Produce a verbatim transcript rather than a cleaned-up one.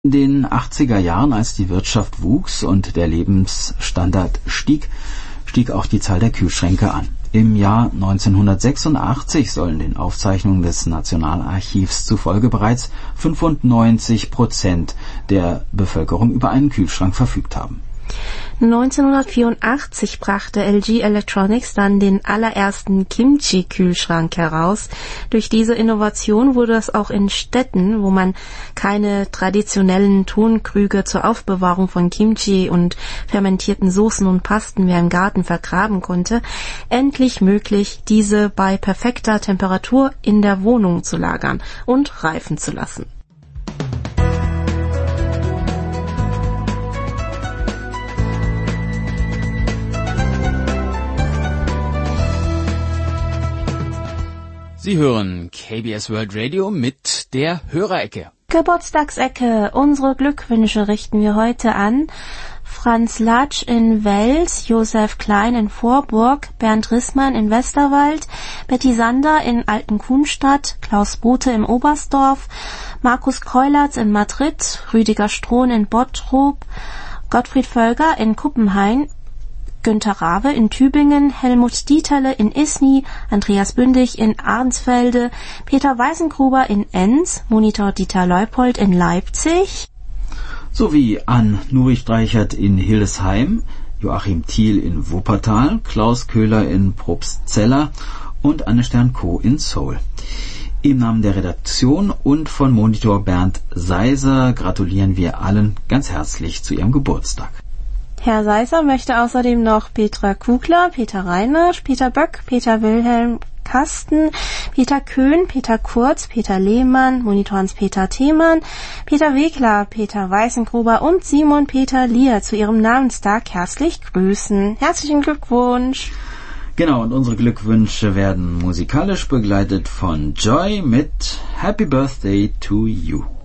In den achtziger Jahren, als die Wirtschaft wuchs und der Lebensstandard stieg, stieg auch die Zahl der Kühlschränke an. Im Jahr neunzehnhundertsechsundachtzig sollen den Aufzeichnungen des Nationalarchivs zufolge bereits fünfundneunzig Prozent der Bevölkerung über einen Kühlschrank verfügt haben. neunzehnhundertvierundachtzig brachte L G Electronics dann den allerersten Kimchi-Kühlschrank heraus. Durch diese Innovation wurde es auch in Städten, wo man keine traditionellen Tonkrüge zur Aufbewahrung von Kimchi und fermentierten Soßen und Pasten mehr im Garten vergraben konnte, endlich möglich, diese bei perfekter Temperatur in der Wohnung zu lagern und reifen zu lassen. Sie hören K B S World Radio mit der Hörerecke. Geburtstagsecke. Unsere Glückwünsche richten wir heute an Franz Latsch in Wels, Josef Klein in Vorburg, Bernd Rissmann in Westerwald, Betty Sander in Altenkunstadt, Klaus Bote im Oberstdorf, Markus Kreulatz in Madrid, Rüdiger Strohn in Bottrop, Gottfried Völger in Kuppenhain, Günter Rawe in Tübingen, Helmut Dieterle in Isny, Andreas Bündig in Arnsfelde, Peter Weißengruber in Enns, Monitor Dieter Leupold in Leipzig, sowie Ann Nuri-Streichert in Hildesheim, Joachim Thiel in Wuppertal, Klaus Köhler in Probstzella und Anne Stern-Co in Seoul. Im Namen der Redaktion und von Monitor Bernd Seiser gratulieren wir allen ganz herzlich zu ihrem Geburtstag. Herr Seiser möchte außerdem noch Petra Kugler, Peter Reinisch, Peter Böck, Peter Wilhelm Kasten, Peter Köhn, Peter Kurz, Peter Lehmann, Monitor Hans-Peter Themann, Peter Wegler, Peter Weißengruber und Simon Peter Lier zu ihrem Namenstag herzlich grüßen. Herzlichen Glückwunsch! Genau, und unsere Glückwünsche werden musikalisch begleitet von Joy mit Happy Birthday to You.